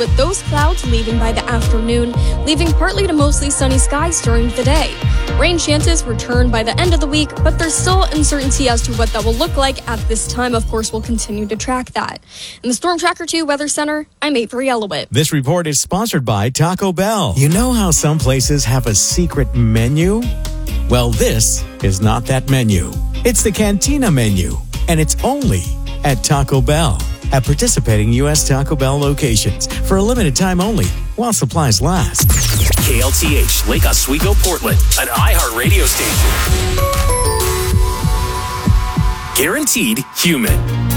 with those clouds leaving by the afternoon, leaving partly to mostly sunny skies during the day. Rain chances return by the end of the week, but there's still uncertainty as to what that will look like at this time. Of course, we'll continue to track that. In the Storm Tracker 2 Weather Center, I'm Avery Elowit. This report is sponsored by Taco Bell. You know how some places have a secret menu? Well, this is not that menu. It's the Cantina menu, and it's only at Taco Bell. At participating U.S. Taco Bell locations for a limited time only while supplies last. KLTH, Lake Oswego, Portland, an iHeart radio station. Guaranteed human.